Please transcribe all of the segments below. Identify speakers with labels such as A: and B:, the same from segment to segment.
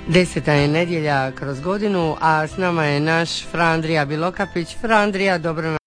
A: 10. je nedjelja kroz godinu, a s nama je naš Frandrija Bilokapić. Frandrija, dobro nam.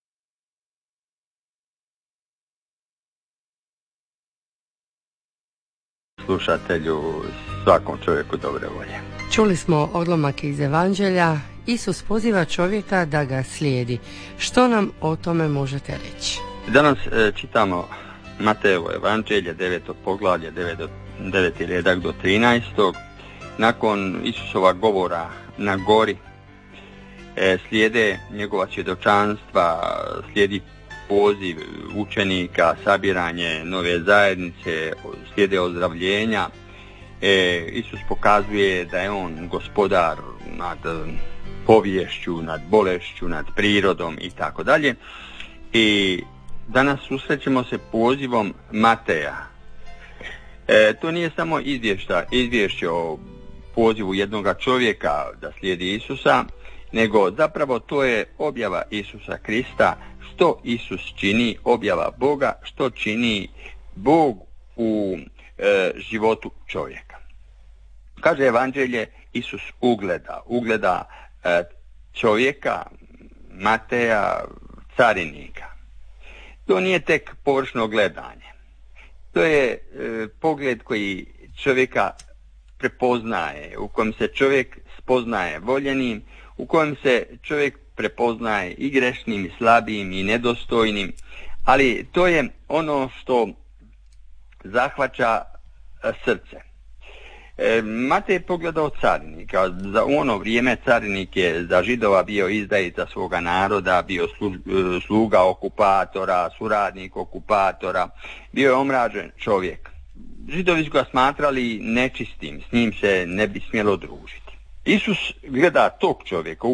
B: Slušatelju, svakom čovjeku dobre volje.
A: Čuli smo odlomak iz Evanđelja. Isus poziva čovjeka da ga slijedi. Što nam o tome možete reći?
B: Danas čitamo Matejevo Evanđelje, 9. poglavlje, 9. redak do 13. Nakon Isusova govora na gori slijede njegova svjedočanstva, slijedi poziv učenika, sabiranje nove zajednice, slijede ozdravljenja. Isus pokazuje da je on gospodar nad poviješću, nad bolešću, nad prirodom i tako dalje. I danas susrećemo se pozivom Mateja. To nije samo izvješće o pozivu jednoga čovjeka da slijedi Isusa, nego zapravo to je objava Isusa Krista, što Isus čini, objava Boga, što čini Bog u životu čovjeka. Kaže Evanđelje, Isus ugleda čovjeka, Mateja, carinika. To nije tek površno gledanje. To je pogled koji čovjeka prepoznaje, u kojem se čovjek spoznaje voljenim, u kojem se čovjek prepoznaje i grešnim, i slabijim, i nedostojnim, ali to je ono što zahvaća srce. Matej je pogledao carinika. U ono vrijeme carinik je za Židova bio izdajica svoga naroda, bio sluga okupatora, suradnik okupatora, bio je omražen čovjek. Židovi su ga smatrali nečistim, s njim se ne bi smjelo družiti. Isus gleda tog čovjeka,